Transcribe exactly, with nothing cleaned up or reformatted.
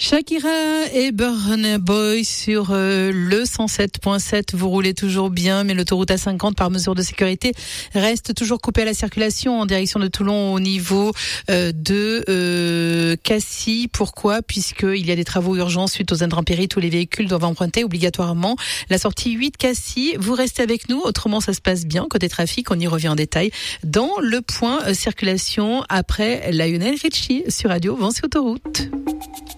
Shakira et Burna Boy sur euh, le cent sept virgule sept. Vous roulez toujours bien, mais l'autoroute A cinquante, par mesure de sécurité, reste toujours coupée à la circulation en direction de Toulon au niveau euh, de euh, Cassis. Pourquoi ? Puisqu'il y a des travaux urgents suite aux intempéries. Tous les véhicules doivent emprunter obligatoirement la sortie huit Cassis. Vous restez avec nous, autrement ça se passe bien. Côté trafic, on y revient en détail dans le point euh, circulation après Lionel Richie sur Radio Vinci Autoroute.